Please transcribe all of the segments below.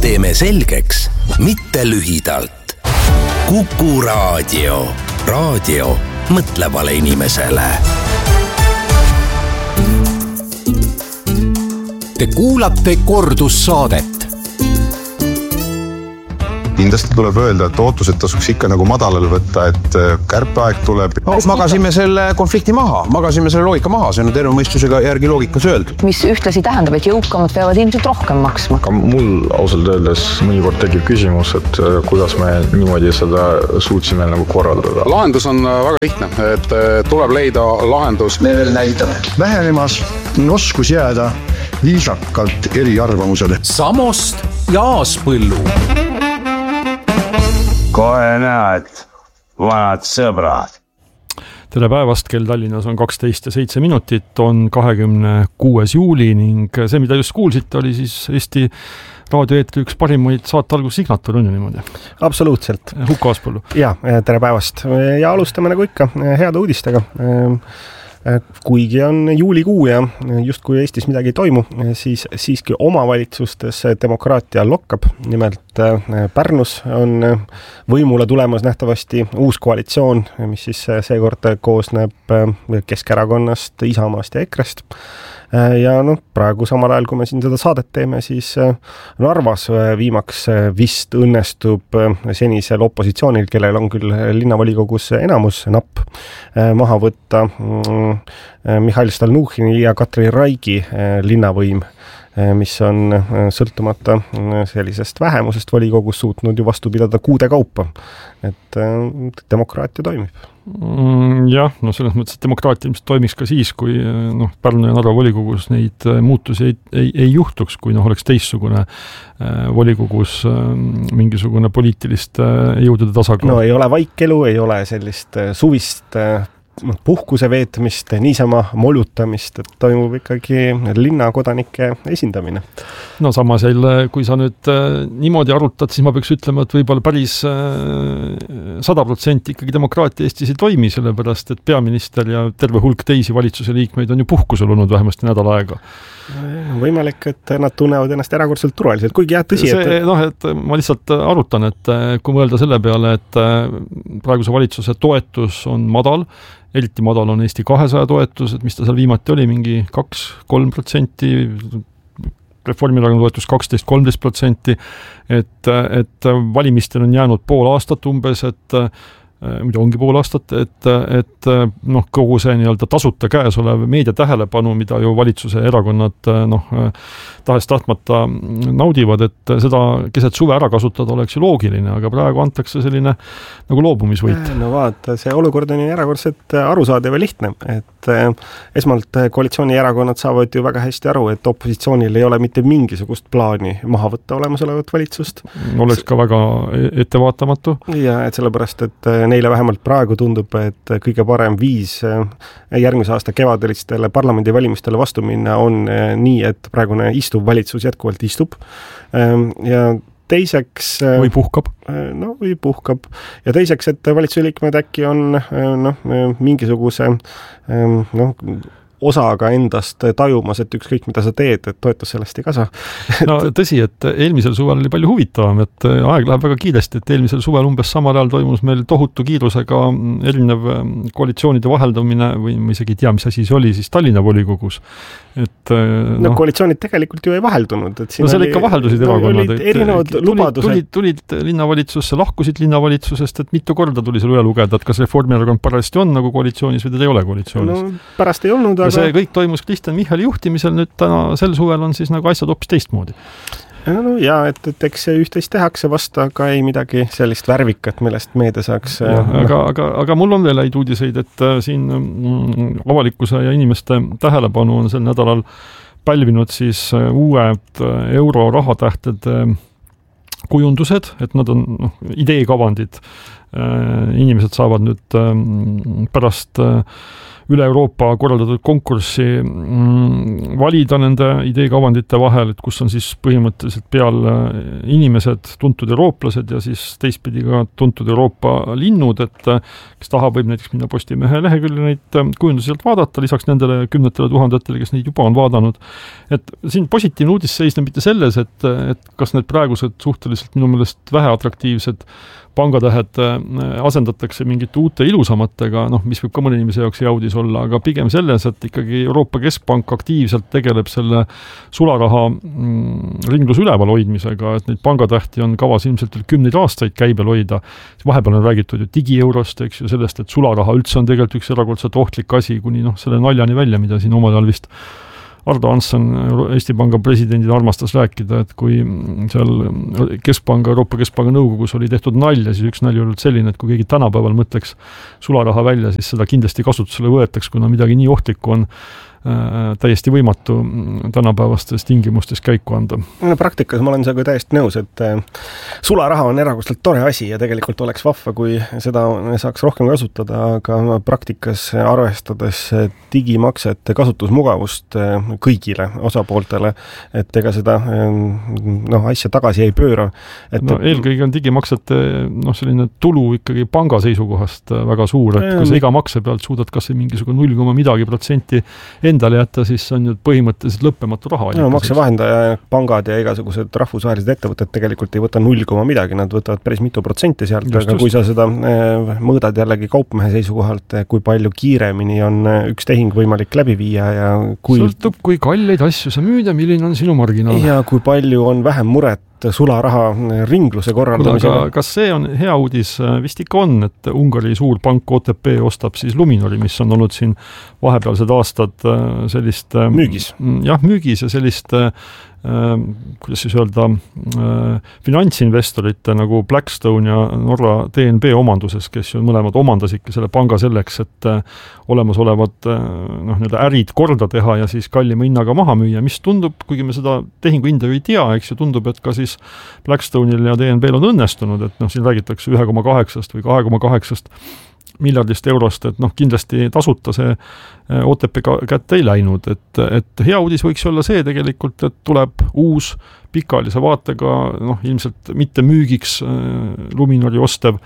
Teeme selgeks, mitte lühidalt. Kuku Raadio. Raadio mõtlevale inimesele. Te kuulate kordussaadet. Kindlasti tuleb öelda, et ootused tasuks ikka nagu madalal võtta, et kärpeaeg tuleb. No, magasime selle konflikti maha, magasime selle loogika maha, see on terve mõistusega järgi loogikas öeldud. Mis ühtlasi tähendab, et jõukamad peavad ilmselt rohkem maksma. Aga mul ausalt öeldes mõnikord tekib küsimus, et kuidas me niimoodi seda suutsime nagu korraldada. Lahendus on väga lihtne, et tuleb leida lahendus. Me veel näitame vähenemas oskus jääda viisakalt eri arvamusele. Samost ja Aaspõllu. Kohe näed, vanad sõbrad. Tere päevast, kell Tallinnas on 12:07, on 26. juuli ning see, mida just kuulsite, oli siis Eesti raadioeetri üks parimaid saate algus signatuur, on ju niimoodi? Absoluutselt. Huko Aaspõllu. Ja, tere päevast. Ja alustame nagu ikka heade uudistega. Kuigi on juulikuu ja just kui Eestis midagi ei toimu, siis siiski omavalitsustes demokraatia lokkab. Nimelt Pärnus on võimule tulemas nähtavasti uus koalitsioon, mis siis seekord koosneb Keskerakonnast, Isamaast ja Ekrest. Ja praegu samal ajal, kui me siin seda saadet teeme, siis Narvas viimaks vist õnnestub senisel opositsioonil, kellel on küll linnavolikogus enamus napp, maha võtta Mihhail Stalnuhhini ja Katri Raigi linnavõim, mis on sõltumata sellisest vähemusest volikogus suutnud ju vastu pidada kuude kaupa. Et demokraatia toimib. Jah, selles mõttes, et demokraatia ilmselt toimiks ka siis, kui Pärnu ja Narva volikogus neid muutusi ei juhtuks, kui oleks teistsugune volikogus mingisugune poliitilist jõudude tasakaal. No ei ole vaikelu, ei ole sellist suvist puhkuse veetmist, niisama molutamist, et toimub ikkagi linnakodanike esindamine. No samas jälle, kui sa nüüd niimoodi arutad, siis ma peaks ütlema, et võib-olla päris 100% ikkagi demokraatia Eestis ei toimi, sellepärast, et peaminister ja terve hulk teisi valitsuse liikmeid on ju puhkusel olnud vähemasti nädal aega. Võimalik, et nad tunnevad ennast erakordselt turvaliselt, kuigi jah, tõsi, et ma lihtsalt arutan, et kui mõelda selle peale, et praeguse valitsuse toetus on madal, eriti madal on Eesti 200 toetus, et mis ta seal viimati oli, mingi 2-3%, Reformierakonna toetus 12-13%, et valimistel on jäänud pool aastat umbes, et mida ongi pool aastat, et kogu see nii-öelda tasuta käes olev meedia tähelepanu, mida ju valitsuse erakonnad tahes tahtmata naudivad, et seda keset suve ära kasutada oleks ju loogiline, aga praegu antakse selline nagu loobumisvõit. No vaata, see olukord on ju erakordselt arusaadav ja lihtne, et esmalt koalitsioonierakonnad saavad ju väga hästi aru, et opositsioonil ei ole mitte mingisugust plaani maha võtta olemasolevat valitsust. Oleks ka väga ettevaatamatu. Ja, et sellepärast, et neile vähemalt praegu tundub, et kõige parem viis järgmise aasta kevadalistele parlamendivalimistele vastu minna on nii, et praegune istuv valitsus jätkuvalt istub. Ja teiseks... Või puhkab. Või puhkab. Ja teiseks, et valitsuse liikmed äkki on mingisuguse osaga endast tajumas, et ükskõik mida sa teed, et toetus sellest ei kasa. No tõsi, et eelmisel suvel oli palju huvitavam, et aeg läheb väga kiiresti, et eelmisel suvel umbes samal ajal toimus meil tohutu kiirusega erinev koalitsioonide vaheldumine või ma isegi ei tea, mis asi see oli siis Tallinna volikogus. Koalitsioonid tegelikult ju ei vaheldunud. Et no seal ikka vaheldusid erakonnad. Erinevad lubadused. Tulid linnavalitsusse, lahkusid linnavalitsusest, et mitu korda tuli seal üle lugeda, et kas Reformierakond parajasti on nagu koalitsioonis või teda ei ole koalitsioonis. No pärast ei olnud, aga... see kõik toimus Kristjan Michali juhtimisel, nüüd täna sel suvel on siis nagu asjad hoopis teistmoodi. No ja, et eks üht-teist tehakse vasta, aga ei midagi sellist värvikat, millest meedia saaks... Aga mul on veel häid uudiseid, et siin avalikkuse ja inimeste tähelepanu on sel nädalal pälvinud siis uued euro rahatähtede kujundused, et nad on ideekavandid. Inimesed saavad nüüd pärast üle Euroopa korraldatud konkurssi valida nende ideekavandite vahel, et kus on siis põhimõtteliselt peal inimesed, tuntud eurooplased ja siis teistpidi ka tuntud Euroopa linnud, et kes tahab, võib näiteks minna Postimehe lehekülje neid kujundusi sealt vaadata, lisaks nendele 10 000, kes neid juba on vaadanud. Et siin positiivne uudis seisneb mitte selles, et kas need praegused suhteliselt minu meelest väheatraktiivsed pangatähed asendatakse mingite uute ilusamatega, mis võib ka mõne inimese jaoks hea uudis olla, aga pigem selles, et ikkagi Euroopa Keskpank aktiivselt tegeleb selle sularaha ringluse üleval hoidmisega, et neid pangatähti on kavas ilmselt 10 aastaid käibel hoida. Vahepeal on räägitud ju digieurost, eks ju, sellest, et sularaha üldse on tegelikult üks erakordselt ohtlik asi, kuni selle naljani välja, mida siin omal ajal vist Ardo Hansson, Eesti Panga presidendid armastas rääkida, et kui seal Euroopa Keskpanga nõukogus oli tehtud nalja, siis üks nali oli selline, et kui keegi tänapäeval mõtleks sularaha välja, siis seda kindlasti kasutusele võetaks, kuna midagi nii ohtlikku on täiesti võimatu tänapäevastes tingimustes käiku anda. Praktikas ma olen sellega täiesti nõus, et sularaha on erakordselt tore asi ja tegelikult oleks vahva, kui seda saaks rohkem kasutada, aga praktikas arvestades digimaksete kasutusmugavust kõigile osapooltele, et ega seda asja tagasi ei pööra. Eelkõige on digimaksete selline tulu ikkagi panga seisukohast väga suur, et kui sa iga makse pealt suudad kas mingisugune 0,midagi% endale jätta, siis on ju põhimõtteliselt lõppematu raha. Maksevahendaja, pangad ja igasugused rahvusvahelised ettevõtted tegelikult ei võta 0, midagi, nad võtavad päris mitu protsenti sealt, aga kui sa seda mõõdad jällegi kaupmehe seisukohalt, kui palju kiiremini on üks tehing võimalik läbi viia ja sõltub, kui kalleid asju sa müüd ja milline on sinu marginaal. Ja kui palju on vähem muret sularaha ringluse korraldamisega. Kas see on hea uudis? Vist ikka on, et Ungari suur pank OTP ostab siis Luminori, mis on olnud siin vahepealsed aastad sellist müügis. Jah, müügis ja sellist kuidas siis öelda, finantsinvestorite nagu Blackstone ja Norra DNB omanduses, kes ju mõlemad omandasidki selle panga selleks, et olemasolevad ärid korda teha ja siis kallima hinnaga maha müüa, mis tundub, kuigi me seda tehingu hinda ju ei tea, eks ju tundub, et ka siis Blackstone'il ja DNB-l on õnnestunud, et siin räägitakse 1,8 või 2,8 miljardist eurost, et kindlasti tasuta see OTP kätte ei läinud, et hea uudis võiks olla see tegelikult, et tuleb uus pikaajalise vaatega, ilmselt mitte müügiks Luminori ostev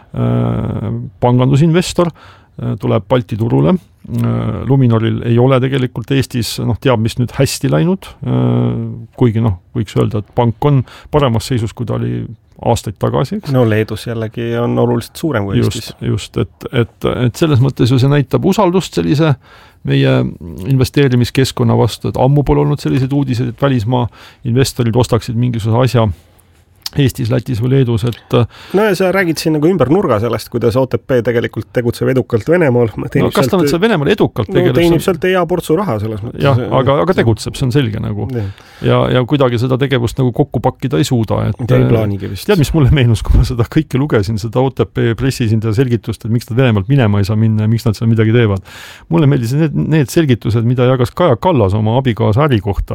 pangandusinvestor, tuleb Balti turule. Luminoril ei ole tegelikult Eestis, teab, mis nüüd hästi läinud, kuigi võiks öelda, et pank on paremas seisus, kui ta oli aastaid tagasi. Eks? Leedus jällegi on oluliselt suurem kui Eestis. Just, et selles mõttes ju see näitab usaldust sellise meie investeerimiskeskkonna vastu, et ammu pole olnud sellised uudised, et välismaa investorid ostaksid mingisuguse asja Eestis, Lätis või Leedus, et ja sa räägid siin nagu ümber nurga sellest, kuidas OTP tegelikult tegutseb edukalt Venemaal. Kas ta nüüd see Venemaal edukalt tegeleb? Teenib sealt hea portsu raha selles mõttes. Jah, aga tegutseb, see on selge nagu. Ja kuidagi seda tegevust nagu kokku pakkida ei suuda. Ei plaanigi vist. Tead, mis mulle meenus, kui ma seda kõike lugesin, seda OTP pressisindaja selgitust, et miks nad Venemaalt minema ei saa minna ja miks nad seal midagi teevad. Mulle meeldis need selgitused, mida jagas Kaja Kallas oma abikaasa äri kohta.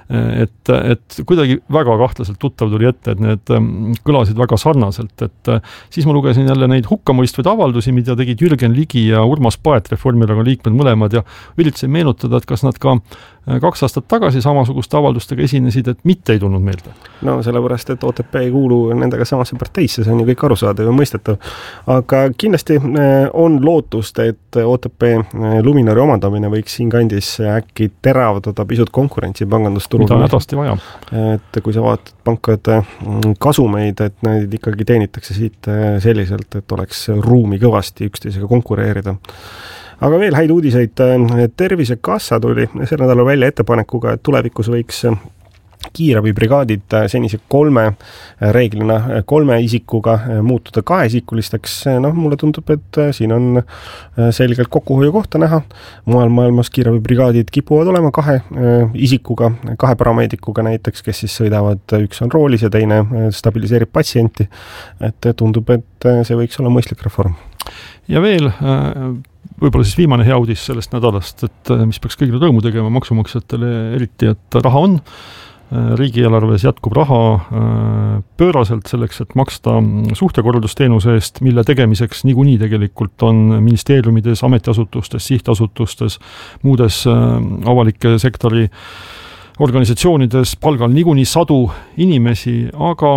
Et kuidagi väga kahtlaselt tuttav tuli ette, et need kõlasid väga sarnaselt, et siis ma lugesin jälle neid hukkamõistvaid avaldusi, mida tegid Jürgen Ligi ja Urmas Paet, Reformierakonna liikmed mõlemad, ja üritasin meenutada, et kas nad ka 2 aastat tagasi samasuguste avaldustega esinesid, et mitte ei tulnud meelde. Sellepärast, et OTP ei kuulu nendega samasse parteisse, see on ju kõik arusaadav ja mõistetav. Aga kindlasti on lootust, et OTP Luminori omandamine võiks siin kandis äkki teravdada pisut konkurentsi pangandusturul. Mida on hädasti vaja. Et kui sa vaatad pankade kasumeid, et need ikkagi teenitakse siit selliselt, et oleks ruumi kõvasti üksteisega konkureerida. Aga veel häid uudiseid. Tervisekassa tuli sel nädalal välja ettepanekuga, et tulevikus võiks kiirabibrigaadid senise 3 reeglina 3 isikuga muutuda 2-isikulisteks. Mulle tundub, et siin on selgelt kokkuhoiu kohta näha. Mujal maailmas kiirabibrigaadid kipuvad olema 2 isikuga, 2 parameedikuga näiteks, kes siis sõidavad, üks on roolis ja teine stabiliseerib patsienti. Et tundub, et see võiks olla mõistlik reform. Ja veel võib-olla siis viimane hea uudis sellest nädalast, et mis peaks kõigile rõõmu tegema maksumaksjatele eriti, et raha on. riigieelarves jätkub raha pööraselt selleks, et maksta suhtekorraldusteenuse eest, mille tegemiseks niikuinii tegelikult on ministeeriumides, ametiasutustes, sihtasutustes, muudes avalike sektori organisatsioonides palgal niikuinii sadu inimesi, aga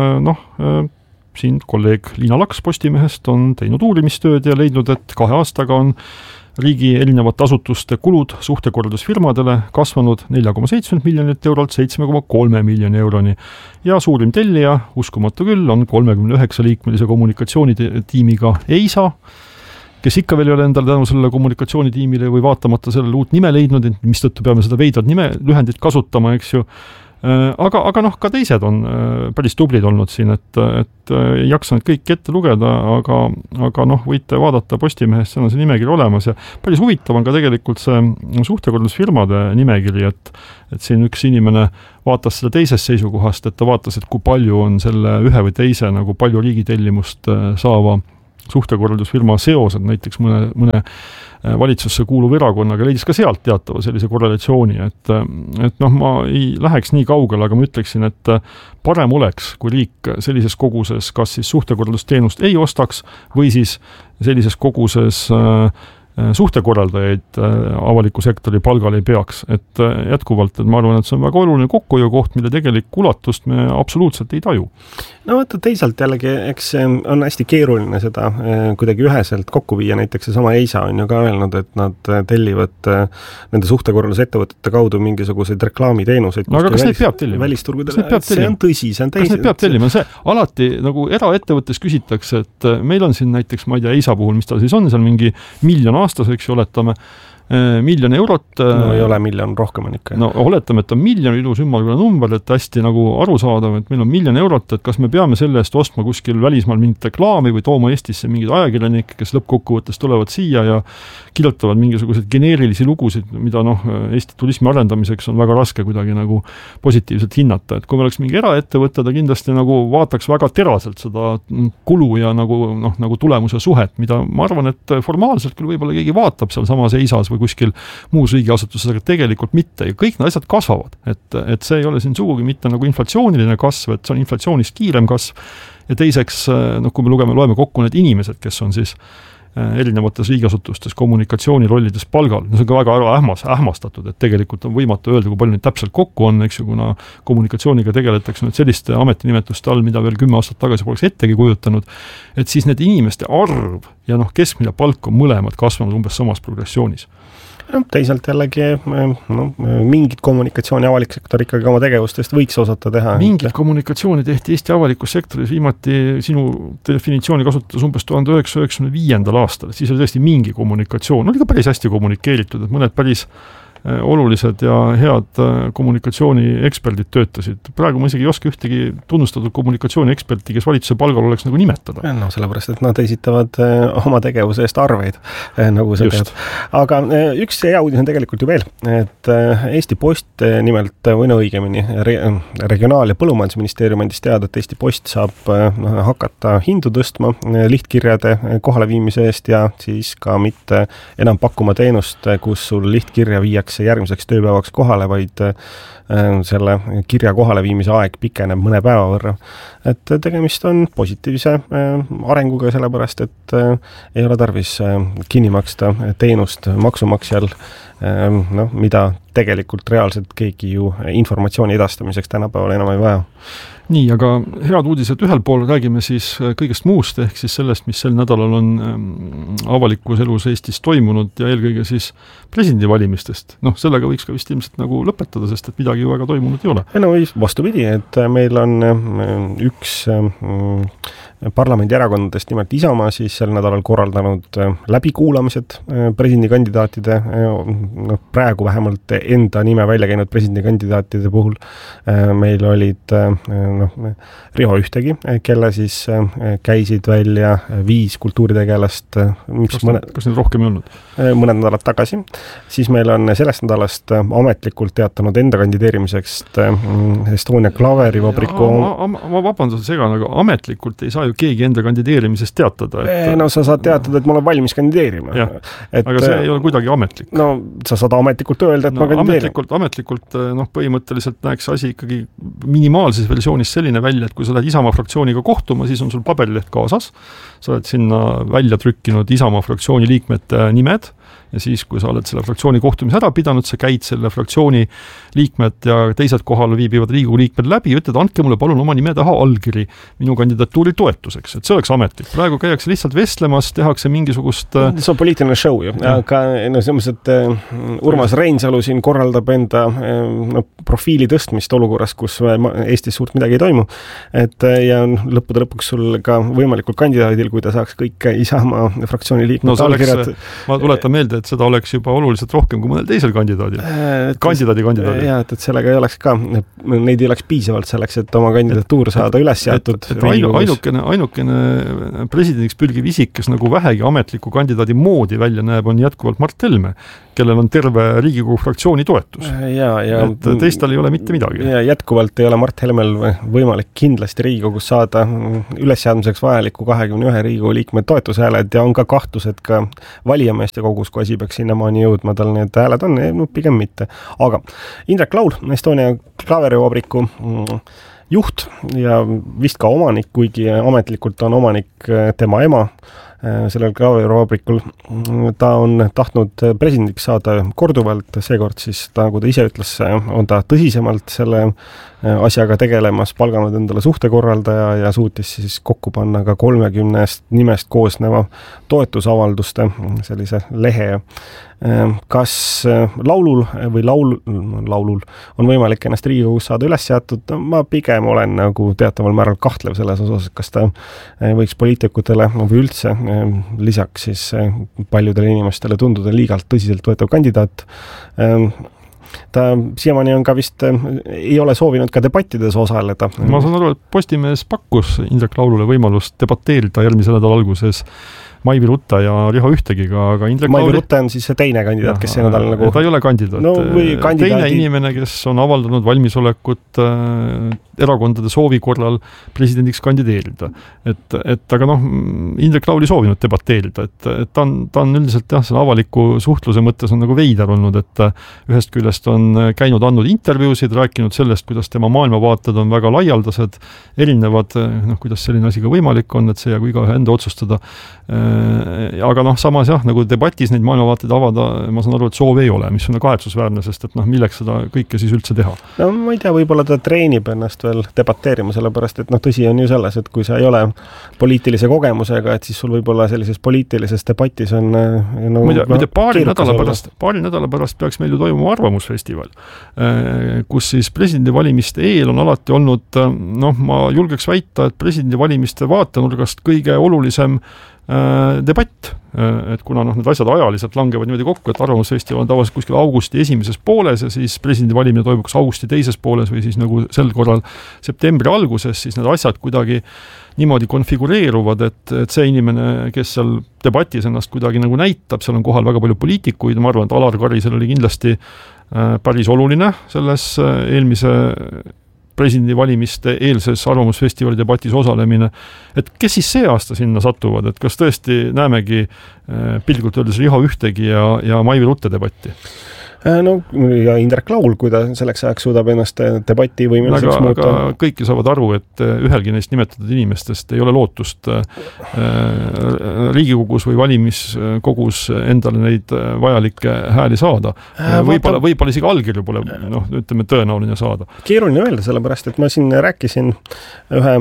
siin kolleeg Liina Laks Postimehest on teinud uurimistööd ja leidnud, et 2 aastaga on riigi erinevate asutuste kulud suhtekorraldusfirmadele kasvanud 4,7 miljonit eurolt 7,3 miljoni euroni. Ja suurim tellija, uskumatu küll, on 39-liikmelise kommunikatsioonitiimiga EISA, kes ikka veel ei ole endale tänu sellele kommunikatsioonitiimile või vaatamata sellele uut nime leidnud, mistõttu peame seda veidrat nime lühendit kasutama, eks ju. Aga ka teised on päris tublid olnud siin, et ei jaksa neid kõik ette lugeda, aga võite vaadata Postimehest, see on see nimekiri olemas ja päris huvitav on ka tegelikult see suhtekorraldusfirmade nimekiri, et siin üks inimene vaatas seda teisest seisukohast, et ta vaatas, et kui palju on selle ühe või teise nagu palju riigitellimust saava suhtekorraldusfirma seosed näiteks mõne valitsusse kuuluv erakonnaga, leidis ka sealt teatava sellise korrelatsiooni, et ma ei läheks nii kaugele, aga ma ütleksin, et parem oleks, kui riik sellises koguses kas siis suhtekorraldusteenust ei ostaks või siis sellises koguses suhtekorraldajaid avaliku sektori palgal ei peaks, et jätkuvalt, et ma arvan, et see on väga oluline kokkuhoiukoht, mille tegelik ulatust me absoluutselt ei taju. No vaata teisalt jällegi, eks on hästi keeruline seda kuidagi üheselt kokku viia, näiteks seesama EISA on ju ka öelnud, et nad tellivad nende suhtekorraldusettevõtete kaudu mingisuguseid reklaamiteenuseid. No aga kas neid peab tellima? See on tõsi, see on kas neid peab tellima? See alati nagu eraettevõttes küsitakse, et meil on siin näiteks, ma ei tea, EISA puhul, mis ta siis on, seal mingi 1 miljon aastas, eks ju, oletame, 1 miljon eurot. No ei ole miljon, rohkem on ikka. No oletame, et on 1 miljon ilus ümmargune number, et hästi nagu arusaadav, et meil on 1 miljon eurot, et kas me peame selle eest ostma kuskil välismaal mingit reklaami või tooma Eestisse mingid ajakirjanikke, kes lõppkokkuvõttes tulevad siia ja kirjutavad mingisuguseid geneerilisi lugusid, mida Eesti turismi arendamiseks on väga raske kuidagi nagu positiivselt hinnata. Et kui me oleks mingi eraettevõte, ta kindlasti nagu vaataks väga teraselt seda kulu ja nagu tulemuse suhet, mida ma arvan, et formaalselt küll võib-olla keegi vaatab seal samas EISAs või kuskil muus riigiasutuses, aga tegelikult mitte. Ja kõik need asjad kasvavad. Et see ei ole siin sugugi mitte nagu inflatsiooniline kasv, et see on inflatsioonist kiirem kasv. Ja teiseks, kui me loeme kokku need inimesed, kes on siis erinevates riigiasutustes kommunikatsioonirollides palgal. See on ka väga ähmastatud, et tegelikult on võimatu öelda, kui palju neid täpselt kokku on, eks ju, kuna kommunikatsiooniga tegeletakse nüüd selliste ametinimetuste all, mida veel 10 aastat tagasi poleks ettegi kujutanud, et siis need inimeste arv ja keskmine palk on mõlemad kasvanud umbes samas progressioonis. Teisalt jällegi mingit kommunikatsiooni avalik sektor ikkagi oma tegevustest võiks osata teha. Mingit kommunikatsiooni tehti Eesti avalikus sektoris viimati sinu definitsiooni kasutades umbes 1995. aastal. Siis oli tõesti mingi kommunikatsioon. Oli ka päris hästi kommunikeeritud, et mõned päris olulised ja head kommunikatsioonieksperdid töötasid. Praegu ma isegi ei oska ühtegi tunnustatud kommunikatsiooni-eksperti, kes valitsuse palgal oleks nagu nimetada. No sellepärast, et nad esitavad oma tegevuse eest arveid. Nagu see peab. Aga üks hea uudis on tegelikult ju veel, et Eesti Post nimelt õigemini Regionaal- ja Põllumajandusministeerium andis teada, et Eesti Post saab hakata hindu tõstma lihtkirjade kohaleviimise eest ja siis ka mitte enam pakkuma teenust, kus sul lihtkirja viiakse järgmiseks tööpäevaks kohale, vaid selle kirja kohaleviimise aeg pikeneb mõne päeva võrra. Et tegemist on positiivse arenguga, sellepärast, et ei ole tarvis kinni maksta teenust maksumaksjal, mida tegelikult reaalselt keegi ju informatsiooni edastamiseks tänapäeval enam ei vaja. Nii, aga head uudised ühel pool räägime siis kõigest muust, ehk siis sellest, mis sel nädalal on avalikus elus Eestis toimunud ja eelkõige siis presidendivalimistest. Sellega võiks ka vist ilmselt nagu lõpetada, sest et midagi ju väga toimunud ei ole. No vastupidi, et meil on üks parlamendierakondadest, nimelt Isamaa, siis sel nädalal korraldanud läbikuulamised presidendikandidaatide, praegu vähemalt enda nime välja käinud presidendikandidaatide puhul. Meil olid Riho Ühtegi, kelle siis käisid välja 5 kultuuritegelast. Kas need rohkem ei olnud? Mõned nädalad tagasi. Siis meil on sellest nädalast ametlikult teatanud enda kandideerimiseks Estonia Klaverivabriku. Ma vabandan segan, aga ametlikult ei saa ju keegi enda kandideerimisest teatada. Sa saad teatada, et ma olen valmis kandideerima. Aga see ei ole kuidagi ametlik. sa saad ametlikult öelda, et ma kandideerin. Ametlikult põhimõtteliselt näeks asi ikkagi minimaalses versioonis selline välja, et kui sa lähed Isamaa fraktsiooniga kohtuma, siis on sul paberileht kaasas, sa oled sinna välja trükkinud Isamaa fraktsiooni liikmete nimed ja siis, kui sa oled selle fraktsiooni kohtumise ära pidanud, sa käid selle fraktsiooni liikmed ja teised kohal viibivad Riigikogu liikmed läbi ja ütled, andke mulle palun oma nime taha allkiri minu kandidatuuri toetuseks, et see oleks ametlik. Praegu käiakse lihtsalt vestlemas, tehakse mingisugust... See on poliitiline show ju, aga selles, et Urmas Reinsalu siin korraldab enda profiili tõstmist olukorras, kus Eestis suurt midagi ei toimu, et ja lõppude lõpuks sul ka võimalikul kandidaadil, kui ta saaks kõik Isamaa fraktsiooni liikmed allkirjad... Ma tuletan meelde, et seda oleks juba oluliselt rohkem kui mõnel teisel kandidaadil. Kandidaadi. Ja, et sellega ei oleks ka, neid ei oleks piisavalt selleks, et oma kandidatuur saada üles seatud. Ainukene presidendiks pürgiv isik, kes nagu vähegi ametliku kandidaadi moodi välja näeb, on jätkuvalt Mart Helme, kellel on terve Riigikogu fraktsiooni toetus. Et teistal ei ole mitte midagi. Ja jätkuvalt ei ole Mart Helmel võimalik kindlasti Riigikogus saada ülesseadmiseks vajaliku 21 Riigikogu liikme toetushääled ja on ka kahtlused ka valijameeste kogus, kui asi peaks sinnamaani jõudma, tal need hääled on, pigem mitte. Aga Indrek Laul, Estonia klaaverivabriku juht ja vist ka omanik, kuigi ametlikult on omanik tema ema sellel klaaverivabrikul. Ta on tahtnud presidendiks saada korduvalt, seekord siis, nagu ta ise ütles, on ta tõsisemalt selle asjaga tegelemas, palganud endale suhtekorraldaja ja suutis siis kokku panna ka 30 nimest koosneva toetusavalduste sellise lehe. Kas laulul on võimalik ennast Riigikogus saada üles seatud? Ma pigem olen nagu teataval määral kahtlev selles osas, kas ta võiks poliitikutele või üldse lisaks siis paljudele inimestele tunduda liigalt tõsiselt võetav kandidaat. Ta siiamaani on ka vist, ei ole soovinud ka debattides osaleda. Ma saan aru, et Postimees pakkus Indrek Laulule võimalust debateerida järgmise nädala alguses Maivi Rutta ja Riho Ühtegiga, aga Indrek Maivi Rutta on siis see teine kandidaat, kes see nädal nagu... Ta ei ole kandidaat. Teine inimene, kes on avaldanud valmisolekut erakondade soovi korral presidendiks kandideerida. Aga Indrek Laul ei soovinud debateerida, et ta on üldiselt selle avaliku suhtluse mõttes on nagu veider olnud, et ühest küljest on käinud andnud intervjuusid, rääkinud sellest, kuidas tema maailmavaated on väga laialdased, erinevad, kuidas selline asi ka võimalik on, et see jäägu igaühe enda otsustada. Aga samas nagu debatis neid maailmavaateid avada, ma saan aru, et soov ei ole, mis on kahetsusväärne, sest et milleks seda kõike siis üldse teha? No ma ei tea, võib-olla ta treenib ennast veel debateerima, sellepärast et tõsi on ju selles, et kui sa ei ole poliitilise kogemusega, et siis sul võib-olla sellises poliitilises debatis on paari nädala pärast peaks meil ju toimuma arvamusfestival, kus siis presidendivalimiste eel on alati olnud, ma julgeks väita, et presidendivalimiste vaatenurgast kõige olulisem debatt, et kuna need asjad ajaliselt langevad niimoodi kokku, et arvamusfestival on tavaliselt kuskil augusti esimeses pooles ja siis presidendivalimine toimub kas augusti teises pooles või siis nagu sel korral septembri alguses, siis need asjad kuidagi niimoodi konfigureeruvad, et see inimene, kes seal debatis ennast kuidagi nagu näitab, seal on kohal väga palju poliitikuid, ma arvan, et Alar Karisel oli kindlasti päris oluline selles eelmise presidendivalimiste eelses arvamusfestivali debatis osalemine, et kes siis see aasta sinna satuvad, et kas tõesti näemegi pilgult öeldes Riho Ühtegi ja Maivi Rutte debatti? Ja Indrek Laul, kui ta selleks ajaks suudab ennast debati võimeliseks muuta. Aga kõik saavad aru, et ühelgi neist nimetatud inimestest ei ole lootust Riigikogus või valimiskogus endale neid vajalikke hääli saada. Võib-olla isegi allkirju pole ütleme tõenäoline saada. Keeruline öelda, sellepärast, et ma siin rääkisin ühe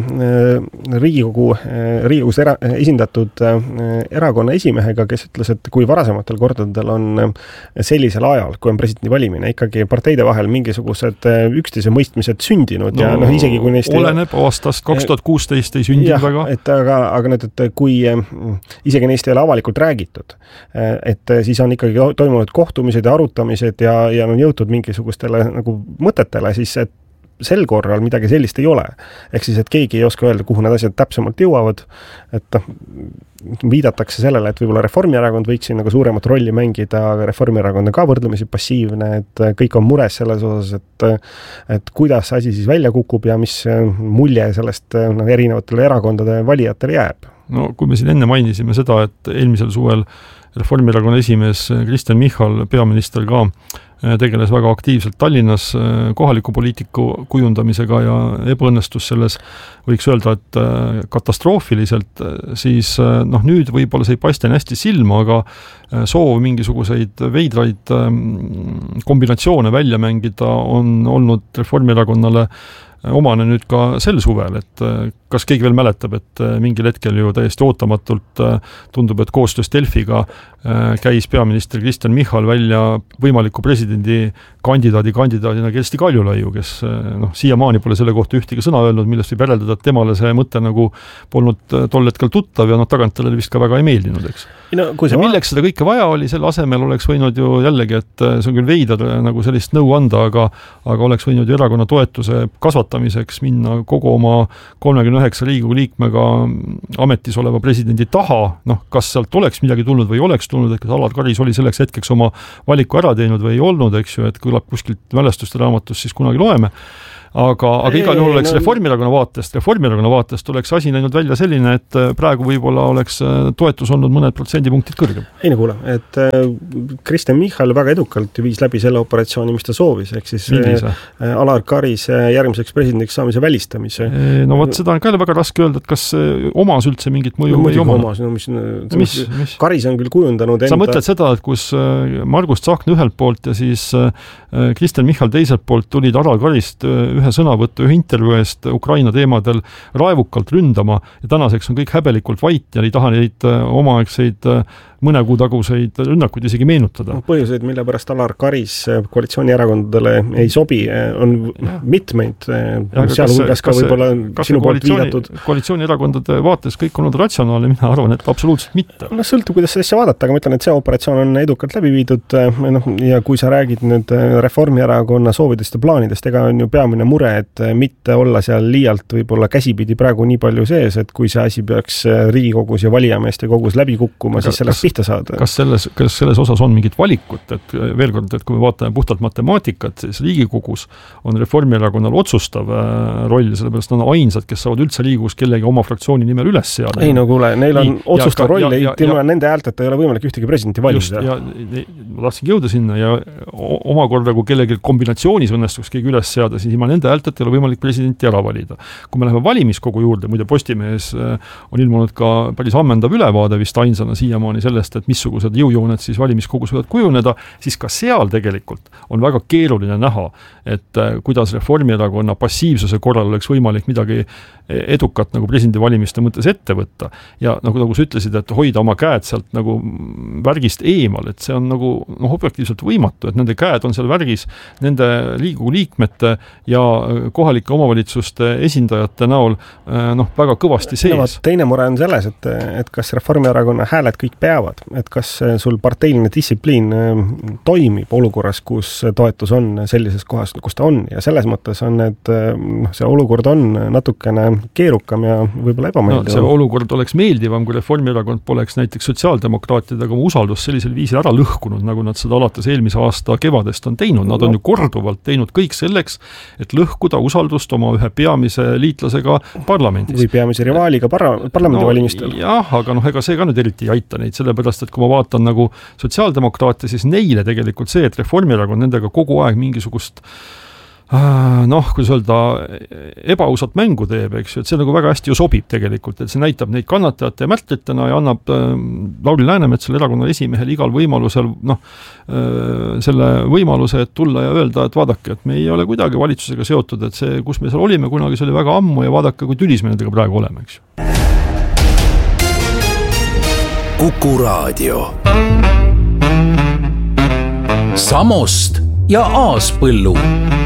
Riigikogus esindatud erakonna esimehega, kes ütles, et kui varasematel kordadel on sellisel ajal, kui on presidendi valimine, ikkagi parteide vahel mingisugused üksteise mõistmised sündinud ja isegi kui neist oleneb aastast 2016 ei sündinud väga. Aga et kui isegi neist ei ole avalikult räägitud, et siis on ikkagi toimunud kohtumised ja arutamised ja on jõutud mingisugustele nagu mõtetele, siis et sel korral midagi sellist ei ole. Ehk siis, et keegi ei oska öelda, kuhu need asjad täpsemalt jõuavad, et viidatakse sellele, et võib-olla Reformierakond võiks siin nagu suuremat rolli mängida, aga Reformierakond on ka võrdlemisi passiivne, et kõik on mures selles osas, et kuidas asi siis välja kukub ja mis mulje sellest erinevatele erakondade valijatele jääb. no kui me siin enne mainisime seda, et eelmisel suvel Reformierakonna esimees Kristen Michal, peaminister ka, tegeles väga aktiivselt Tallinnas kohaliku poliitiku kujundamisega ja ebaõnnestus selles, võiks öelda, et katastroofiliselt, siis nüüd võib-olla see ei paista hästi silma, aga soov mingisuguseid veidraid kombinatsioone välja mängida on olnud Reformierakonnale omane nüüd ka sel suvel, et kas keegi veel mäletab, et mingil hetkel ju täiesti ootamatult tundub, et koostöös Delfiga käis peaminister Kristen Michal välja võimaliku presidendi kandidaadina Kersti Kaljulaiu, kes siiamaani pole selle kohta ühtegi sõna öelnud, millest võib järeldada, et temale see mõte nagu polnud tol hetkel tuttav ja tagantlele vist ka väga ei meeldinud, eks. Ja milleks seda kõike vaja oli, selle asemel oleks võinud ju jällegi, et see on küll veider nagu sellist nõu anda, aga oleks võinud ju erakonna toetuse kasvatamiseks minna kogu oma 39 Riigikogu liikmega ametis oleva presidendi taha, kas sealt oleks midagi tulnud või oleks tulnud, et kas Alar Karis oli selleks hetkeks oma valiku ära teinud või ei olnud, eks ju, et kõlab kuskilt mälestuste raamatust, siis kunagi loeme. Aga igal juhul oleks Reformierakonna vaatest oleks asi näinud välja selline, et praegu võib-olla oleks toetus olnud mõned protsendipunktid kõrgem. Ei kuule, et Kristen Michal väga edukalt viis läbi selle operatsiooni, mis ta soovis, ehk siis Alar Karis järgmiseks presidendiks saamise välistamise. No võt, seda on ka väga raske öelda, et kas omas üldse mingit mõju või omas. Mis? Karis on küll kujundanud enda... Sa mõtled seda, et kus Margus Tsahkna ühelt poolt ja siis Kristen Michal teiselt poolt tulid Alar Karist ühe sõnavõttu, ühe intervjuu eest Ukraina teemadel raevukalt ründama ja tänaseks on kõik häbelikult vait ja ei taha neid omaaegseid mõne kuu taguseid rünnakuid isegi meenutada. Põhjuseid, mille pärast Alar Karis koalitsioonierakondadele ei sobi, on mitmeid, sealhulgas ka võib-olla sinu poolt viidatud. Koalitsioonierakondade vaates kõik on olnud ratsionaalne, mina arvan, et absoluutselt mitte. Sõltub, kuidas sellesse vaadata, aga ma ütlen, et see operatsioon on edukalt läbi viidud ja kui sa räägid nüüd Reformierakonna soovidest ja plaanidest, ega on ju peamine mure, et mitte olla seal liialt võib-olla käsipidi praegu nii palju sees, et kui see asi peaks Riigikogus ja valijameeste kogus läbi kukkuma, siis sellest pihta saada. Kas selles osas on mingit valikut, et veel kord, et kui me vaatame puhtalt matemaatikat, siis Riigikogus on Reformierakonnal otsustav roll, sellepärast on ainsad, kes saavad üldse Riigikogus kellegi oma fraktsiooni nimel üles seada. Ei, no kuule, neil on otsustav roll, nende häälteta ei ole võimalik ühtegi presidenti valida. Ja ma tahtsingi jõuda sinna ja omakorda, kui kellegi kombinatsioonis õnnestuks keegi üles seada, siis ilma nende häälteta ei ole võimalik presidenti ära valida. Kui me läheme valimiskogu juurde, muide Postimehes on ilmunud ka päris ammendav ülevaade vist ainsana siiamaani sellest, et missugused jõujooned siis valimiskogus võivad kujuneda, siis ka seal tegelikult on väga keeruline näha, et kuidas Reformierakonna passiivsuse korral oleks võimalik midagi edukat nagu presidendivalimiste mõttes ette võtta. Ja nagu sa ütlesid, et hoida oma käed sealt nagu värgist eemal, et see on nagu objektiivselt võimatu, et nende käed on seal värgis nende Riigikogu liikmete ja kohalike omavalitsuste esindajate näol väga kõvasti sees. Teine mure on selles, et kas Reformierakonna hääled kõik peavad, et kas sul parteiline distsipliin toimib olukorras, kus toetus on sellises kohas, kus ta on ja selles mõttes on, et see olukord on natukene keerukam ja võib-olla ebameeldiv. See olukord oleks meeldivam, kui Reformierakond poleks näiteks sotsiaaldemokraatidega oma usaldust sellisel viisil ära lõhkunud, nagu nad seda alates eelmise aasta kevadest on teinud. Nad on ju korduvalt teinud kõik selleks, et lõhkuda usaldust oma ühe peamise liitlasega parlamendis. Või peamise rivaaliga parlamendivalimistel. Jah, aga ega see ka nüüd eriti ei aita neid, sellepärast, et kui ma vaatan nagu sotsiaaldemokraate, siis neile tegelikult see, et Reformierakond nendega kogu aeg mingisugust kuidas öelda, ebaausat mängu teeb, eks ju, et see nagu väga hästi ju sobib tegelikult, et see näitab neid kannatajate ja märtlitena ja annab Lauri Läänemetsale erakonna esimehel igal võimalusel selle võimaluse, et tulla ja öelda, et vaadake, et me ei ole kuidagi valitsusega seotud, et see, kus me seal olime kunagi, see oli väga ammu ja vaadake, kui tülis me nendega praegu oleme, eks ju. Kuku Raadio. Samost ja Aaspõllu.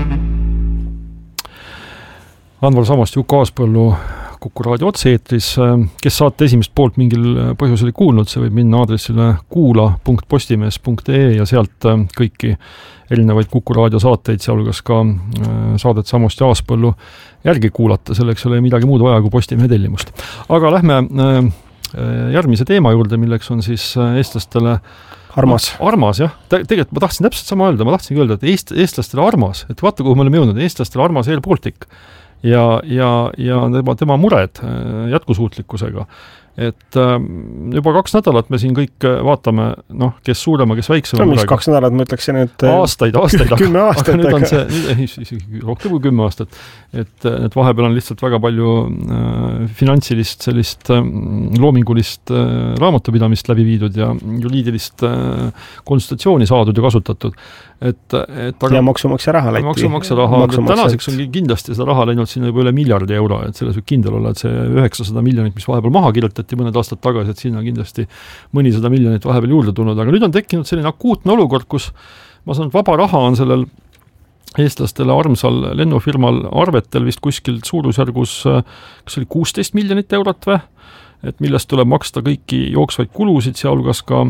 Anvar Samost, Juku Aaspõllu Kuku Raadio otse-eetris. Kes saate esimest poolt mingil põhjusel ei kuulnud, see võib minna aadressile kuula.postimees.ee ja sealt kõiki erinevaid Kuku Raadio saateid, sealhulgas ka saadet Samost ja Aaspõllu järgi kuulata, selleks ei ole midagi muud vaja kui Postimehe tellimust. Aga lähme järgmise teema juurde, milleks on siis eestlastele armas, jah. Tegelikult ma tahtsin täpselt sama öelda, et eestlastele armas, et vaata, kuhu me oleme jõudnud, eestlastele armas Air Baltic ja tema mured jätkusuutlikkusega. et juba 2 nädalat me siin kõik vaatame, noh, kes suurema, kes väiksema. Mis 2 nädalat, ma ütleksin, et aastaid 10 aastat. Aga nüüd on see, rohkem kui 10 aastat, et vahepeal on lihtsalt väga palju finantsilist, sellist loomingulist raamatupidamist läbi viidud ja juriidilist konsultatsiooni saadud ja kasutatud. Aga ja maksumaksja raha läti. Maksumaksja raha, tänaseks on kindlasti seda raha läinud sinna juba üle miljardi euro, et selles võib kindel olla, et see 900 miljonit, mis vahepeal maha kirjutati mõned aastad tagasi, et sinna kindlasti mõnisada miljonit vahepeal juurde tulnud, aga nüüd on tekkinud selline akuutne olukord, kus ma saan, et vaba raha on sellel eestlastele armsal lennufirmal arvetel vist kuskil suurusjärgus, kas oli 16 miljonit eurot või? Et millest tuleb maksta kõiki jooksvaid kulusid, sealhulgas ka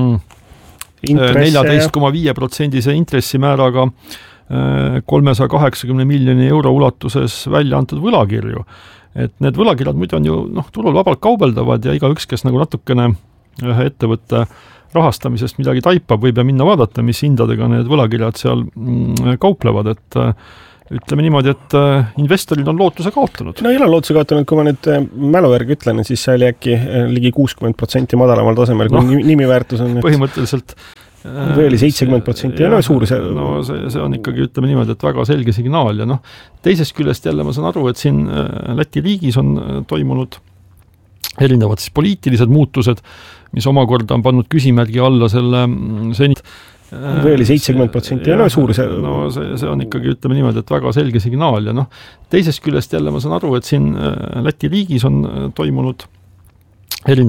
14,5% intressimääraga 380 miljoni euro ulatuses välja antud võlakirju. Et need võlakirjad muidu on ju turul vabalt kaubeldavad ja igaüks, kes nagu natukene ühe ettevõtte rahastamisest midagi taipab, võib ja minna vaadata, mis hindadega need võlakirjad seal kauplevad, et ütleme niimoodi, et investorid on lootuse kaotanud. No ei ole lootuse kaotanud, kui ma nüüd mälu järgi ütlen, siis see oli äkki ligi 60% madalamal tasemel, kui nimiväärtus on. Põhimõtteliselt või oli 70% ja suuruse. No see on ikkagi, ütleme niimoodi, et väga selge signaal ja teisest küljest jälle ma saan aru, et siin Läti riigis on toimunud erinevad siis poliitilised muutused, mis omakorda on pannud küsimärgi alla selle seni või oli 70% ja suuruse. No see on ikkagi, ütleme niimoodi, et väga selge signaal ja teisest küljest jälle ma saan aru, et siin Läti riigis on toimunud erinevad